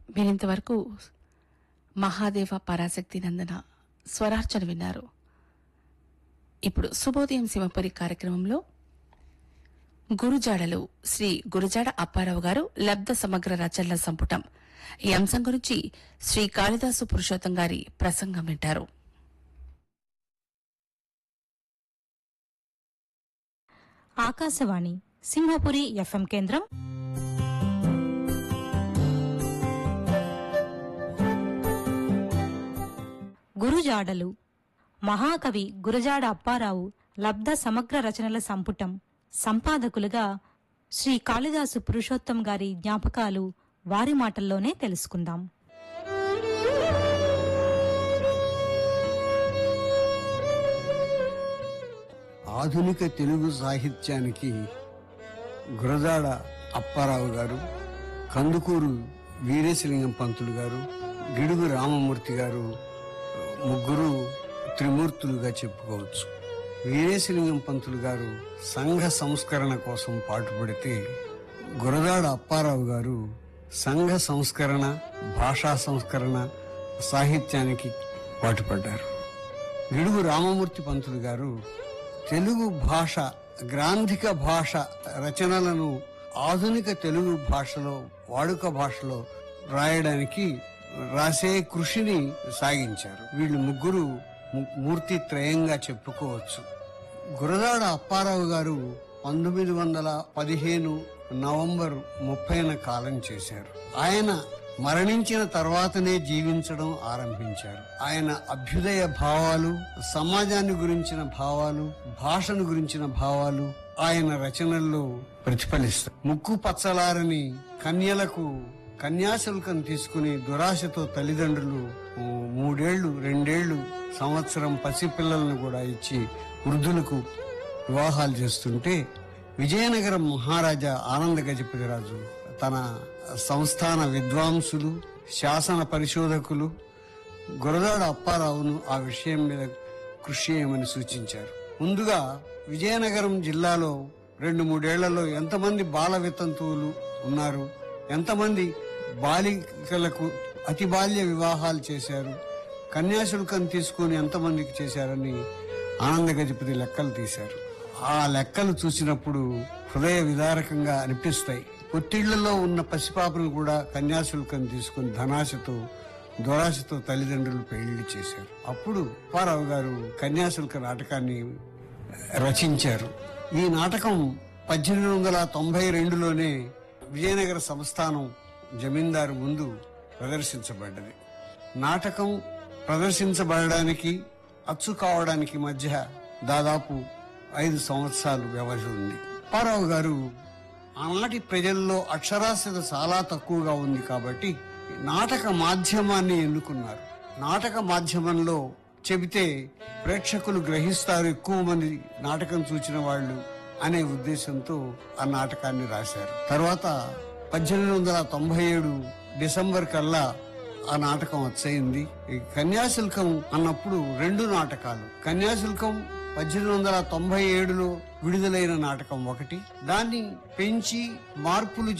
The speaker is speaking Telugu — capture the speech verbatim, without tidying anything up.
మీరింతవరకు మహాదేవ పరాశక్తి నందన స్వరార్చన విన్నారు. ఇప్పుడు శుభోదయం శివపురి కార్యక్రమంలో గురుజాడలు శ్రీ గురుజాడ అప్పారావు గారు లబ్ధ సమగ్ర రచనల సంపుటం ఈ అంశం గురించి శ్రీ కాళిదాసు పురుషోత్తం గారి ప్రసంగం వింటారు. ఆకాశవాణి సింహపురి ఎఫ్ఎం కేంద్రం. గురుజాడలు మహాకవి గురజాడ అప్పారావు లబ్ధ సమగ్ర రచనల సంపుటం సంపాదకులుగా శ్రీ కాళిదాసు పురుషోత్తం గారి జ్ఞాపకాలు వారి మాటల్లోనే తెలుసుకుందాం. ఆధునిక తెలుగు సాహిత్యానికి గురజాడ అప్పారావు గారు, కందుకూరు వీరేశలింగం పంతులు గారు, గిడుగు రామమూర్తి గారు ముగ్గురు త్రిమూర్తులుగా చెప్పుకోవచ్చు. వీరేశలింగం పంతులు గారు సంఘ సంస్కరణ కోసం పాటుపడితే గురజాడ అప్పారావు గారు సంఘ సంస్కరణ, భాషా సంస్కరణ, సాహిత్యానికి పాటుపడ్డారు. గిడుగు రామమూర్తి పంతులు గారు తెలుగు భాష, గ్రాంధిక భాష రచనలను ఆధునిక తెలుగు భాషలో, వాడుక భాషలో రాయడానికి రాసే కృషిని సాగించారు. వీళ్ళు ముగ్గురు మూర్తి త్రయంగా చెప్పుకోవచ్చు. గురజాడ అప్పారావు గారు పంతొమ్మిది వందల పదిహేను నవంబర్ ముప్పైన కాలం చేశారు. ఆయన మరణించిన తర్వాతనే జీవించడం ఆరంభించారు. ఆయన అభ్యుదయ భావాలు, సమాజాన్ని గురించిన భావాలు, భాషను గురించిన భావాలు ఆయన రచనల్లో ప్రతిఫలిస్తాయి. ముక్కు పచ్చలారని కన్యలకు కన్యాశుల్కం తీసుకుని దురాశతో తల్లిదండ్రులు మూడేళ్లు, రెండేళ్లు, సంవత్సరం పసిపిల్లలను కూడా ఇచ్చి వృద్ధులకు వివాహాలు చేస్తుంటే విజయనగరం మహారాజా ఆనంద గజపతిరాజు తన సంస్థాన విద్వాంసులు, శాసన పరిశోధకులు గురజాడ అప్పారావును ఆ విషయం మీద కృషి చేయమని సూచించారు. ముందుగా విజయనగరం జిల్లాలో రెండు మూడేళ్లలో ఎంతమంది బాల వితంతువులు ఉన్నారు, ఎంతమంది బాలికలకు అతి బాల్య వివాహాలు చేశారు, కన్యాశుల్కం తీసుకుని ఎంతమందికి చేశారని ఆనంద గజపతి లెక్కలు తీశారు. ఆ లెక్కలు చూసినప్పుడు హృదయ విదారకంగా అనిపిస్తాయి. ఒత్తిళ్లలో ఉన్న పసిపాపను కూడా కన్యాశుల్కం తీసుకుని ధనాశతో, దురాశతో తల్లిదండ్రులు పెళ్లి చేశారు. అప్పుడు అప్పారావు గారు కన్యాశుల్క నాటకాన్ని రచించారు. ఈ నాటకం పద్దెనిమిది వందల తొంభై రెండులోనే విజయనగర సంస్థానం జమీందారు ముందు ప్రదర్శించబడ్డది. నాటకం ప్రదర్శించబడడానికి, అచ్చు కావడానికి మధ్య దాదాపు ఐదు సంవత్సరాలు వ్యవధి ఉంది. అప్పారావు గారు ఆనాటి ప్రజల్లో అక్షరాస్యత చాలా తక్కువగా ఉంది కాబట్టి నాటక మాధ్యమాన్ని ఎన్నుకున్నారు. నాటక మాధ్యమంలో చెబితే ప్రేక్షకులు గ్రహిస్తారు, ఎక్కువ మంది నాటకం చూచిన వాళ్ళు అనే ఉద్దేశంతో ఆ నాటకాన్ని రాశారు. తర్వాత పద్దెనిమిది వందల తొంభై ఏడు డిసెంబర్ కల్లా ఆ నాటకం వచ్చయింది. ఈ కన్యాశుల్కం అన్నప్పుడు రెండు నాటకాలు, కన్యాశుల్కం పద్దెనిమిది వందల తొంభై ఏడులో విడుదలైన నాటకం ఒకటి, దాన్ని పెంచి మార్పులు